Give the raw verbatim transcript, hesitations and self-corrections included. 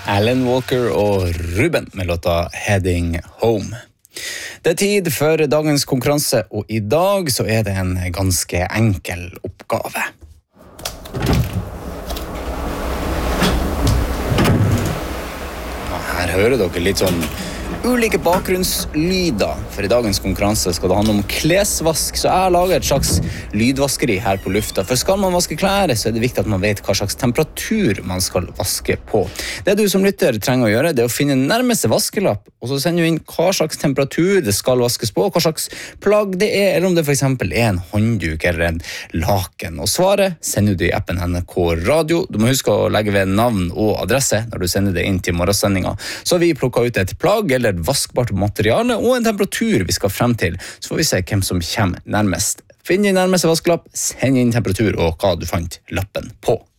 Alan Walker og Ruben med låta Heading Home. Det er tid for dagens konkurranse, og i dag så er det en ganske enkel oppgave. Her hører dere litt sånn ulike bakgrunnslyder, for i dagens konkurranse skal det handle om klesvask, så jeg lager et slags lydvaskeri her på lufta. For skal man vaske klær, så er det viktig at man vet hva slags temperatur man skal vaske på. Det du som lytter trenger å gjøre, det er å finne nærmeste vaskelapp, og så sender du inn hva slags temperatur det skal vaskes på, hva slags plagg det er, eller om det for eksempel er en håndduk eller en laken. Og svaret sender du i appen N R K Radio. Du må huske å legge ved navn og adresse når du sender det inn til morgensendinga. Så vi plukker ut et plagg eller et vaskbart materiale og en temperatur vi skal frem til, så får vi se hvem som kommer nærmest. Finn din nærmeste vaskelapp, send inn temperatur og hva du fant lappen på.